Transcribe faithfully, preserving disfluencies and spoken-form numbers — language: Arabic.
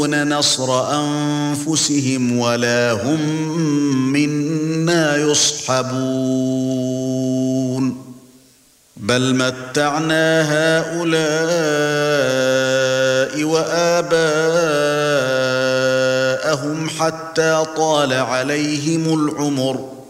نصر أنفسهم ولا هم منا يصحبون بل متعنا هؤلاء وآباءهم حتى طال عليهم العمر